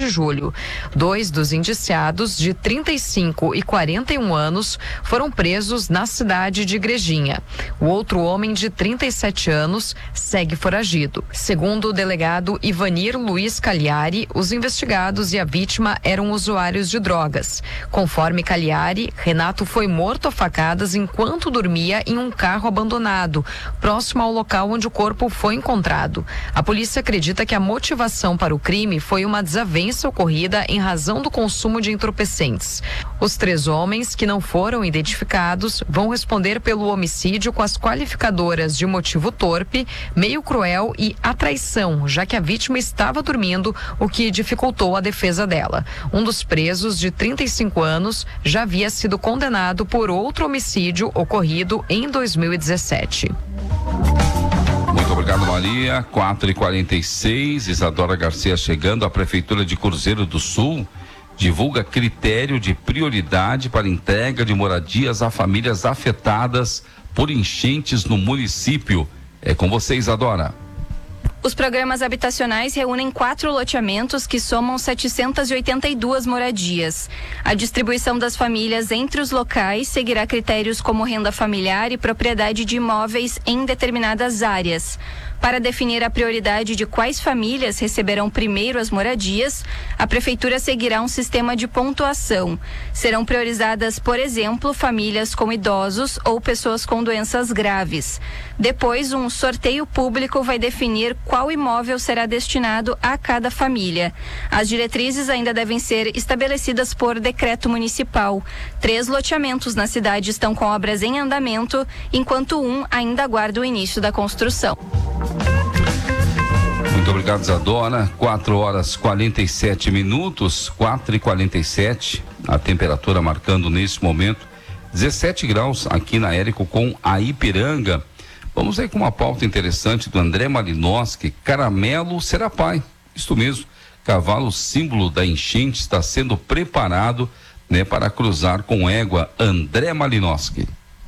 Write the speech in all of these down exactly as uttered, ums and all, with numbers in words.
de julho. Dois dos indiciados, de trinta e cinco e quarenta e um anos, foram presos na cidade de Igrejinha. O outro homem, de trinta e sete anos, segue foragido. Segundo o delegado Ivanir Luiz Cagliari, os investigados e a vítima eram usuários de drogas. Conforme Cagliari, Renato foi morto a facadas enquanto dormia em um carro abandonado, próximo ao local onde o corpo foi encontrado. A polícia acredita que a motivação para o crime foi uma desavença ocorrida em razão do consumo de entorpecentes. Os três homens, que não foram identificados, vão responder pelo homicídio com as qualificadoras de motivo torpe, meio cruel e a traição, já que a vítima estava dormindo, o que dificultou a defesa dela. Um dos presos, de trinta e cinco anos, já havia sido condenado por outro homicídio ocorrido em dois mil e dezessete. Muito obrigado, Maria. quatro e quarenta e seis, Isadora Garcia chegando. A Prefeitura de Cruzeiro do Sul divulga critério de prioridade para entrega de moradias a famílias afetadas por enchentes no município. É com você, Isadora. Os programas habitacionais reúnem quatro loteamentos que somam setecentas e oitenta e duas moradias. A distribuição das famílias entre os locais seguirá critérios como renda familiar e propriedade de imóveis em determinadas áreas. Para definir a prioridade de quais famílias receberão primeiro as moradias, a Prefeitura seguirá um sistema de pontuação. Serão priorizadas, por exemplo, famílias com idosos ou pessoas com doenças graves. Depois, um sorteio público vai definir qual imóvel será destinado a cada família. As diretrizes ainda devem ser estabelecidas por decreto municipal. Três loteamentos na cidade estão com obras em andamento, enquanto um ainda aguarda o início da construção. Muito obrigado, Isadora. quatro horas e quarenta e sete minutos, quatro e quarenta e sete, a temperatura marcando nesse momento dezessete graus aqui na Érico com a Ipiranga. Vamos aí com uma pauta interessante do André Malinowski. Caramelo será pai. Isto mesmo, cavalo símbolo da enchente está sendo preparado, né, para cruzar com égua. André Malinowski.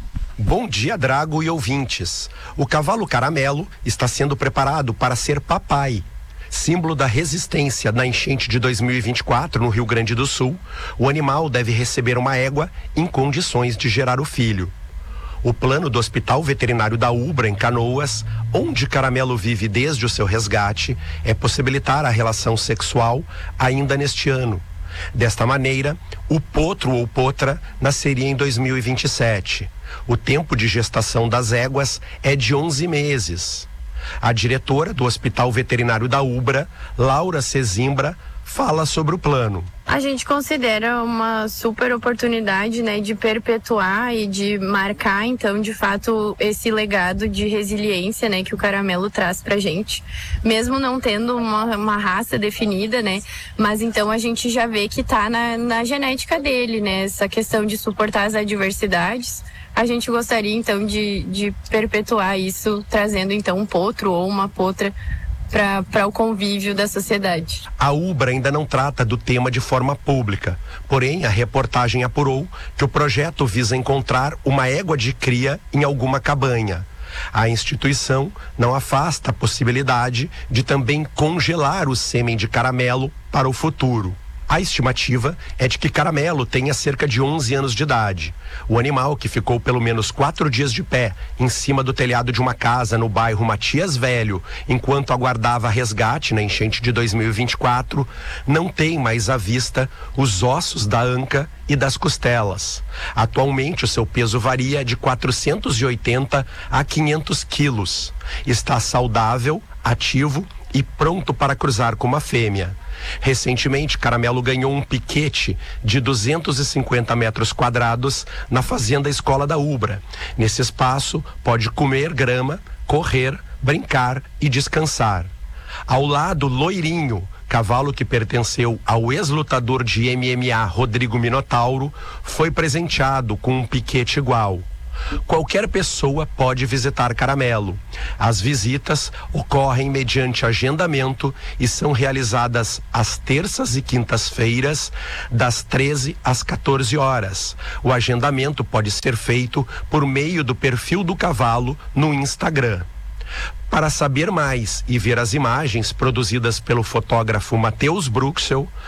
Bom dia, Drago e ouvintes. O cavalo Caramelo está sendo preparado para ser papai. Símbolo da resistência na enchente de dois mil e vinte e quatro no Rio Grande do Sul, o animal deve receber uma égua em condições de gerar o filho. O plano do Hospital Veterinário da Ubra, em Canoas, onde Caramelo vive desde o seu resgate, é possibilitar a relação sexual ainda neste ano. Desta maneira, o potro ou potra nasceria em dois mil e vinte e sete. O tempo de gestação das éguas é de onze meses. A diretora do Hospital Veterinário da Ubra, Laura Cezimbra, fala sobre o plano. A gente considera uma super oportunidade, né, de perpetuar e de marcar, então, de fato, esse legado de resiliência, né, que o Caramelo traz pra gente. Mesmo não tendo uma, uma raça definida, né, mas então a gente já vê que tá na, na genética dele, né, essa questão de suportar as adversidades. A gente gostaria, então, de, de perpetuar isso, trazendo, então, um potro ou uma potra para o convívio da sociedade. A Ubra ainda não trata do tema de forma pública, porém a reportagem apurou que o projeto visa encontrar uma égua de cria em alguma cabanha. A instituição não afasta a possibilidade de também congelar o sêmen de Caramelo para o futuro. A estimativa é de que Caramelo tenha cerca de onze anos de idade. O animal, que ficou pelo menos quatro dias de pé em cima do telhado de uma casa no bairro Matias Velho, enquanto aguardava resgate na enchente de dois mil e vinte e quatro, não tem mais à vista os ossos da anca e das costelas. Atualmente, o seu peso varia de quatrocentos e oitenta a quinhentos quilos. Está saudável, ativo e pronto para cruzar com uma fêmea. Recentemente, Caramelo ganhou um piquete de duzentos e cinquenta metros quadrados na Fazenda Escola da Ubra. Nesse espaço, pode comer grama, correr, brincar e descansar. Ao lado, Loirinho, cavalo que pertenceu ao ex-lutador de M M A Rodrigo Minotauro, foi presenteado com um piquete igual. Qualquer pessoa pode visitar Caramelo. As visitas ocorrem mediante agendamento e são realizadas às terças e quintas-feiras, das treze às quatorze horas. O agendamento pode ser feito por meio do perfil do cavalo no Instagram. Para saber mais e ver as imagens produzidas pelo fotógrafo Matheus Bruxel,